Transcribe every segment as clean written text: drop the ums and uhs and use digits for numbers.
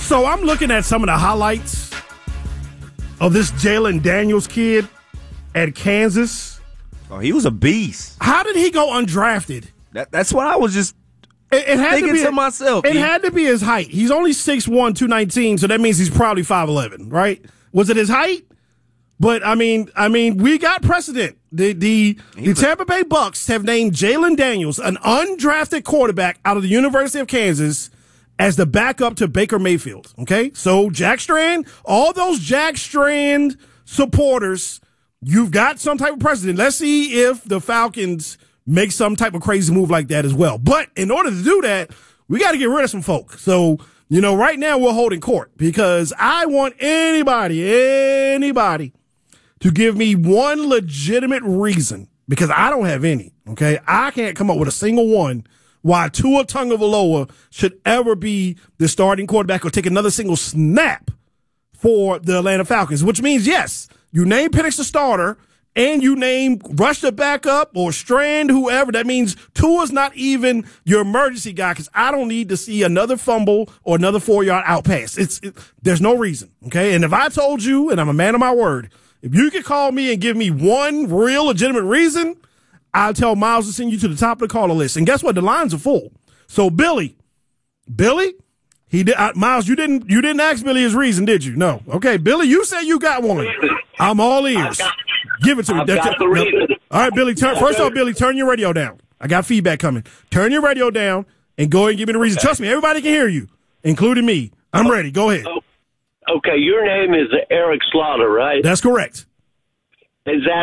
So I'm looking at some of the highlights of this Jalen Daniels kid at Kansas. Oh, he was a beast. How did he go undrafted? That's what I was just thinking to myself. It had to be his height. He's only 6'1", 219, so that means he's probably 5'11", right? Was it his height? But, I mean, we got precedent. The Tampa Bay Bucks have named Jalen Daniels, an undrafted quarterback out of the University of Kansas, as the backup to Baker Mayfield, okay? So, Jack Strand, all those Jack Strand supporters, you've got some type of precedent. Let's see if the Falcons make some type of crazy move like that as well. But in order to do that, we got to get rid of some folk. So, right now we're holding court because I want anybody to give me one legitimate reason, because I don't have any, okay? I can't come up with a single one why Tua Tagovailoa should ever be the starting quarterback or take another single snap for the Atlanta Falcons, which means, yes, you name Penix the starter and you name Rush the backup or Strand, whoever. That means Tua's not even your emergency guy, because I don't need to see another fumble or another 4-yard out pass. There's no reason, okay? And if I told you, and I'm a man of my word, if you could call me and give me one real legitimate reason, I'll tell Miles to send you to the top of the caller list. And guess what? The lines are full. So Billy, he did. Miles, you didn't ask Billy his reason, did you? No. Okay, Billy, you say you got one. I'm all ears. Give it to me. All right, Billy. First off, Billy, turn your radio down. I got feedback coming. Turn your radio down and go ahead and give me the reason. Okay. Trust me, everybody can hear you, including me. I'm ready. Go ahead. Okay, your name is Eric Slaughter, right? That's correct. Is that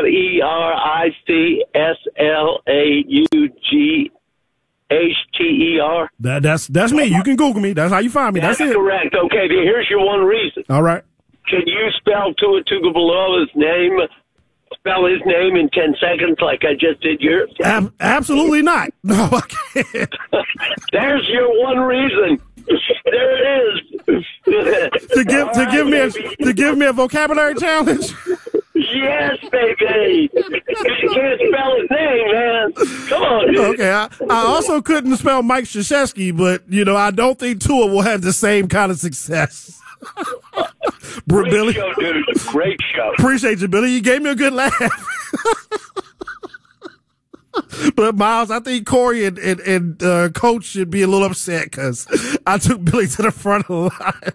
EricSlaughter? That's me. You can Google me. That's how you find me. That's it. Correct. Okay, here's your one reason. All right. Can you spell Tua Tagovailoa's name? Spell his name in 10 seconds like I just did yours? Absolutely not. No, I can't. There's your one reason. There it is. to give me a vocabulary challenge. Yes, baby. You can't spell his name, man. Come on, dude. Okay, I also couldn't spell Mike Krzyzewski, but I don't think Tua will have the same kind of success. Great Billy. show, dude. Great show. Appreciate you, Billy. You gave me a good laugh. But Miles, I think Corey and Coach should be a little upset because I took Billy to the front of the line.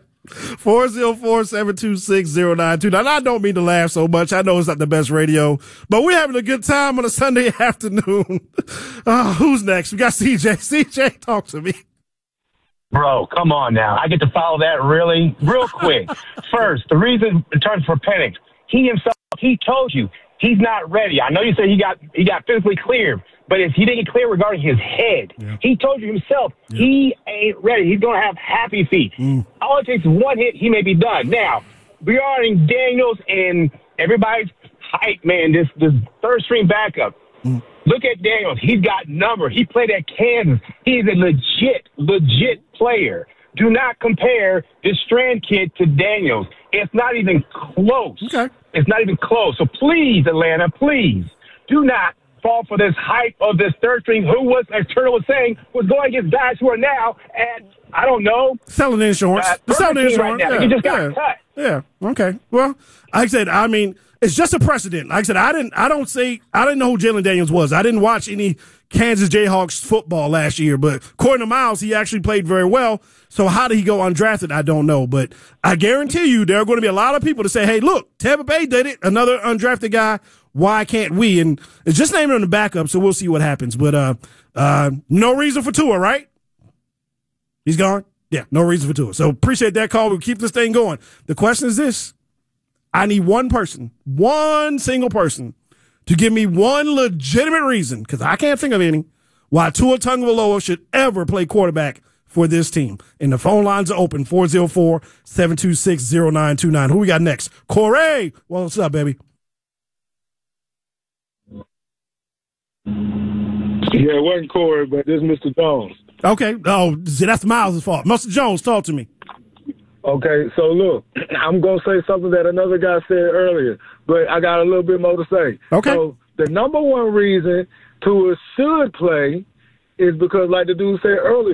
404-726-0929. And I don't mean to laugh so much. I know it's not the best radio, but we're having a good time on a Sunday afternoon. Who's next? We got CJ. CJ, talk to me. Bro, come on now. I get to follow that real quick. First, the reason in terms for Penix, he himself, he told you he's not ready. I know you said he got physically cleared, but if he didn't get clear regarding his head, he told you himself he ain't ready. He's going to have happy feet. All it takes is one hit, he may be done. Now, regarding Daniels and everybody's hype, man, this third string backup. Look at Daniels. He's got numbers. He played at Kansas. He's a legit player. Do not compare this Strand kid to Daniels. It's not even close. Okay. It's not even close. So please, Atlanta, please do not fall for this hype of this third string who was, as Turtle was saying, was going against guys who are now at, I don't know. Selling insurance. Selling insurance. Right now. He just got cut. Yeah. Okay. Well, like I said, it's just a precedent. Like I said, I didn't know who Jalen Daniels was. I didn't watch any Kansas Jayhawks football last year, but according to Miles, he actually played very well. So how did he go undrafted? I don't know, but I guarantee you there are going to be a lot of people to say, hey, look, Tampa Bay did it. Another undrafted guy. Why can't we? And it's just naming him the backup. So we'll see what happens, but, no reason for Tua, right? He's gone. Yeah. No reason for Tua. So appreciate that call. We'll keep this thing going. The question is this. I need one single person to give me one legitimate reason, because I can't think of any, why Tua Tagovailoa should ever play quarterback for this team. And the phone lines are open, 404-726-0929. Who we got next? Corey. Well, what's up, baby? Yeah, it wasn't Corey, but this is Mr. Jones. Okay. Oh, see, that's Miles' fault. Mr. Jones, talk to me. Okay, so look, I'm going to say something that another guy said earlier, but I got a little bit more to say. Okay. So the number one reason Tua should play is because, like the dude said earlier,